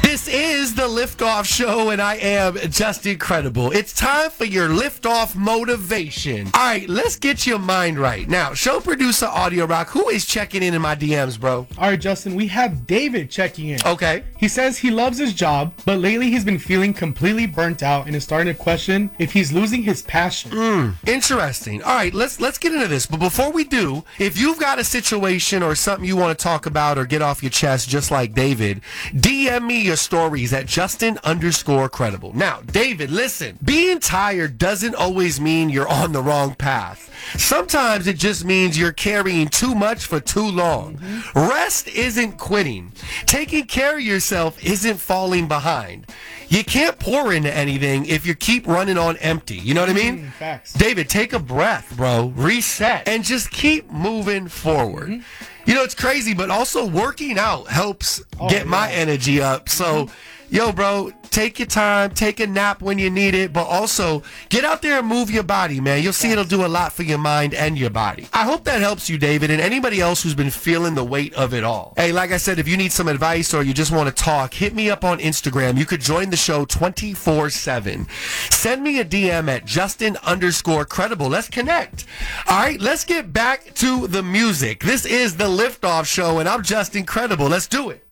This is the Liftoff Show, and I am just incredible. It's time for your Liftoff motivation. All right, let's get your mind right. Now, show producer Audio Rock, who is checking in my DMs, bro? All right, Justin, we have David checking in. Okay. He says he loves his job, but lately he's been feeling completely burnt out and is starting to question if he's losing his passion. Interesting. All right, let's get into this. But before we do, if you've got a situation or something you want to talk about or get off your chest, just like David, DM me your stories at Justin_credible. Now, David, listen, being tired doesn't always mean you're on the wrong path. Sometimes it just means you're carrying too much for too long. Rest isn't quitting. Taking care of yourself isn't falling behind. You can't pour into anything if you keep running on empty. You know what I mean? Facts. David, take a breath, bro. Reset. And just keep moving forward. You know, it's crazy, but also working out helps get my energy up. So, yo, bro, take your time, take a nap when you need it, but also get out there and move your body, man. You'll see it'll do a lot for your mind and your body. I hope that helps you, David, and anybody else who's been feeling the weight of it all. Hey, like I said, if you need some advice or you just want to talk, hit me up on Instagram. You could join the show 24/7. Send me a DM at Justin_credible. Let's connect. All right, let's get back to the music. This is the Liftoff Show, and I'm Justin Credible. Let's do it.